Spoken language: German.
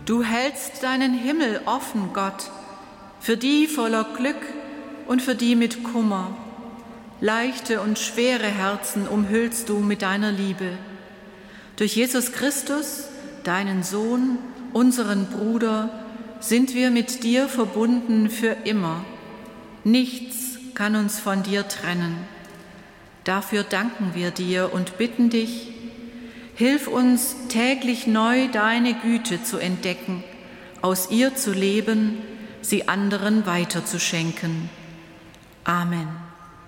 Du hältst deinen Himmel offen, Gott, für die voller Glück und für die mit Kummer. Leichte und schwere Herzen umhüllst du mit deiner Liebe. Durch Jesus Christus, deinen Sohn, unseren Bruder, sind wir mit dir verbunden für immer. Nichts kann uns von dir trennen. Dafür danken wir dir und bitten dich, hilf uns täglich neu deine Güte zu entdecken, aus ihr zu leben, sie anderen weiterzuschenken. Amen.